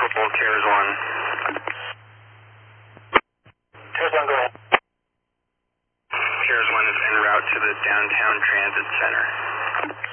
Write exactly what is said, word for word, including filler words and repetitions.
available, CARES one. CARES one, go ahead. CARES one is en route to the downtown transit center.